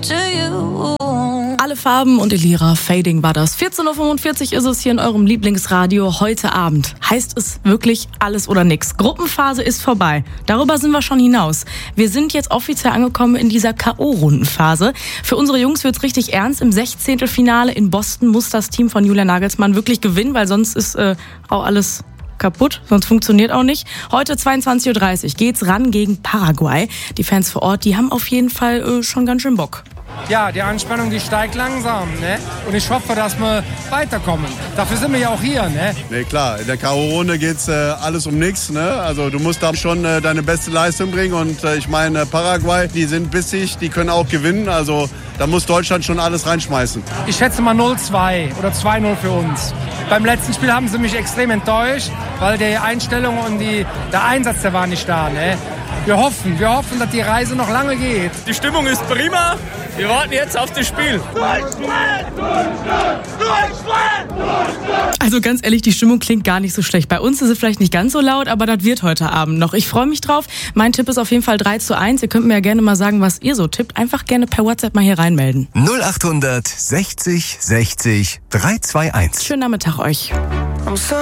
Alle Farben und Elira, Fading war das. 14.45 Uhr ist es hier in eurem Lieblingsradio heute Abend. Heißt es wirklich alles oder nix? Gruppenphase ist vorbei. Darüber sind wir schon hinaus. Wir sind jetzt offiziell angekommen in dieser K.O.-Rundenphase. Für unsere Jungs wird's richtig ernst. Im 16. Finale in Boston muss das Team von Julian Nagelsmann wirklich gewinnen, weil sonst ist auch alles kaputt, sonst funktioniert auch nicht. Heute 22.30 Uhr geht's ran gegen Paraguay. Die Fans vor Ort, die haben auf jeden Fall schon ganz schön Bock. Ja, die Anspannung, die steigt langsam, ne? Und ich hoffe, dass wir weiterkommen. Dafür sind wir ja auch hier, ne? Ne, klar, in der K.O.-Runde geht's alles um nichts, ne? Also du musst da schon deine beste Leistung bringen und ich meine, Paraguay, die sind bissig, die können auch gewinnen, also da muss Deutschland schon alles reinschmeißen. Ich schätze mal 0-2 oder 2-0 für uns. Beim letzten Spiel haben sie mich extrem enttäuscht, weil die Einstellung und der Einsatz, der war nicht da, ne? Wir hoffen, dass die Reise noch lange geht. Die Stimmung ist prima. Wir warten jetzt auf das Spiel. Deutschland! Also ganz ehrlich, die Stimmung klingt gar nicht so schlecht. Bei uns ist sie vielleicht nicht ganz so laut, aber das wird heute Abend noch. Ich freue mich drauf. Mein Tipp ist auf jeden Fall 3-1. Ihr könnt mir ja gerne mal sagen, was ihr so tippt. Einfach gerne per WhatsApp mal hier reinmelden. 0800 60 60 321. Schönen Nachmittag euch.